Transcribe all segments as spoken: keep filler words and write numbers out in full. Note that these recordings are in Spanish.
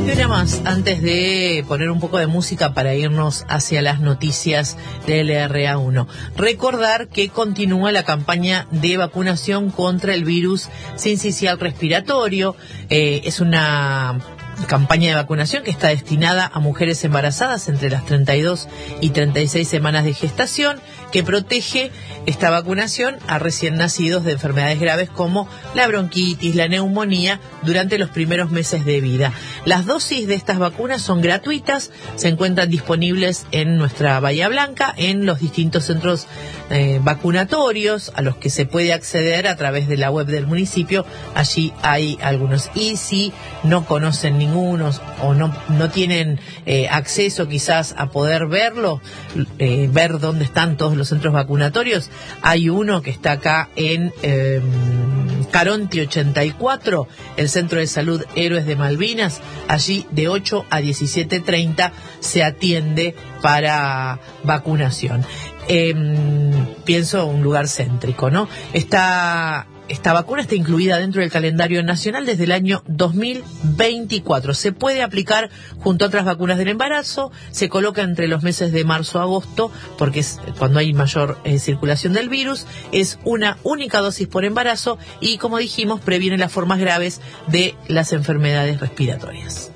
Y una más, antes de poner un poco de música para irnos hacia las noticias de L R A uno. Recordar que continúa la campaña de vacunación contra el virus sincicial respiratorio. Eh, es una campaña de vacunación que está destinada a mujeres embarazadas entre las treinta y dos y treinta y seis semanas de gestación, que protege esta vacunación a recién nacidos de enfermedades graves como la bronquitis, la neumonía durante los primeros meses de vida. Las dosis de estas vacunas son gratuitas, se encuentran disponibles en nuestra Bahía Blanca, en los distintos centros eh, vacunatorios a los que se puede acceder a través de la web del municipio. Allí hay algunos. Y si no conocen ninguno o no, no tienen eh, acceso quizás a poder verlo, eh, ver dónde están todos los centros vacunatorios, hay uno que está acá en eh, Caronte ochenta y cuatro, el Centro de Salud Héroes de Malvinas. Allí de ocho a diecisiete treinta se atiende para vacunación. Eh, pienso un lugar céntrico, ¿no? Esta, esta vacuna está incluida dentro del calendario nacional desde el año dos mil veinticuatro. Se puede aplicar junto a otras vacunas del embarazo, se coloca entre los meses de marzo a agosto, porque es cuando hay mayor eh, circulación del virus. Es una única dosis por embarazo y, como dijimos, previene las formas graves de las enfermedades respiratorias.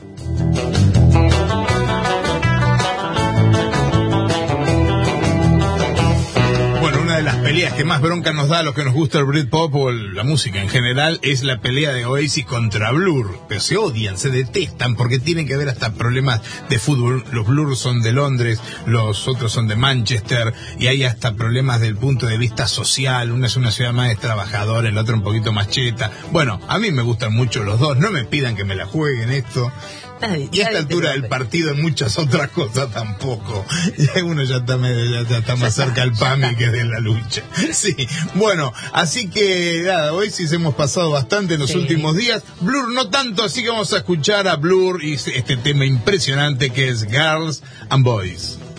Las peleas que más bronca nos da a los que nos gusta el Britpop o la música en general es la pelea de Oasis contra Blur. Pero se odian, se detestan porque tienen que ver hasta problemas de fútbol. Los Blur son de Londres, los otros son de Manchester, y hay hasta problemas del punto de vista social. Una es una ciudad más de trabajadores, la otra un poquito más cheta. Bueno, a mí me gustan mucho los dos, no me pidan que me la jueguen esto. Y a esta altura del partido en muchas otras cosas tampoco. Ya uno ya está, medio, ya está más cerca al P A M I que de la lucha. Sí, bueno, así que nada, hoy sí hemos pasado bastante en los sí. últimos días. Blur no tanto, así que vamos a escuchar a Blur y este tema impresionante que es Girls and Boys.